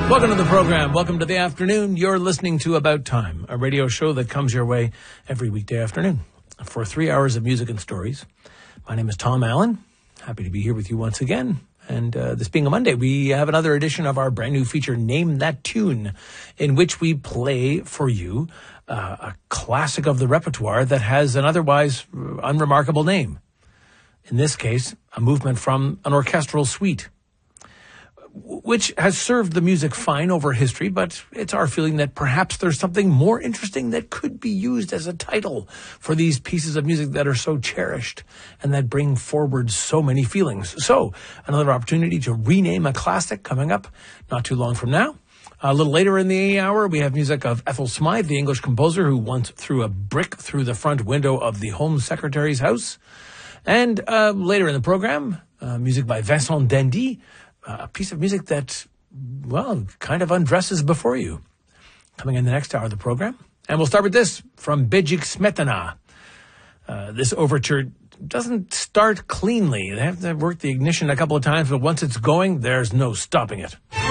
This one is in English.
Welcome to the program. Welcome to the afternoon. You're listening to About Time, a radio show that comes your way every weekday afternoon for 3 hours of music and stories. My name is Tom Allen. Happy to be here with you once again. And this being a Monday, we have another edition of our brand new feature, Name That Tune, in which we play for you a classic of the repertoire that has an otherwise unremarkable name. In this case, a movement from an orchestral suite, which has served the music fine over history, but it's our feeling that perhaps there's something more interesting that could be used as a title for these pieces of music that are so cherished and that bring forward so many feelings. So, another opportunity to rename a classic coming up not too long from now. A little later in the hour, we have music of Ethel Smythe, the English composer who once threw a brick through the front window of the Home Secretary's house. And later in the program, music by Vincent Dandy, a piece of music that, well, kind of undresses before you. Coming in the next hour of the program. And we'll start with this from Bedřich Smetana. This overture doesn't start cleanly. They have to work the ignition a couple of times, but once it's going, there's no stopping it.